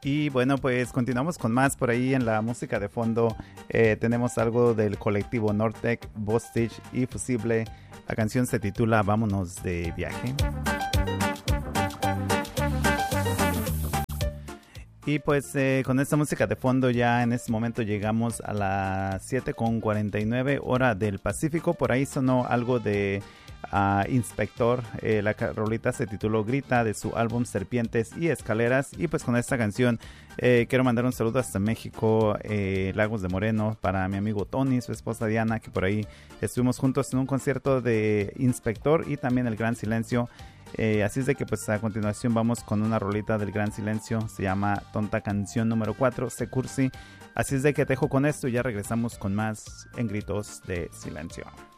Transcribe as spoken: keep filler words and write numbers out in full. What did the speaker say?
Y bueno, pues continuamos con más por ahí en la música de fondo. Eh, tenemos algo del colectivo Nortec, Bostage y Fusible. La canción se titula Vámonos de viaje. Y pues eh, con esta música de fondo ya en este momento llegamos a las siete con cuarenta y nueve hora del Pacífico. Por ahí sonó algo de uh, Inspector. Eh, la rolita se tituló Grita, de su álbum Serpientes y Escaleras. Y pues con esta canción eh, quiero mandar un saludo hasta México, eh, Lagos de Moreno, para mi amigo Tony, su esposa Diana, que por ahí estuvimos juntos en un concierto de Inspector y también El Gran Silencio. Eh, así es de que pues a continuación vamos con una rolita del Gran Silencio. Se llama Tonta Canción número cuatro, Se Cursi. Así es de que te dejo con esto y ya regresamos con más en Gritos de Silencio.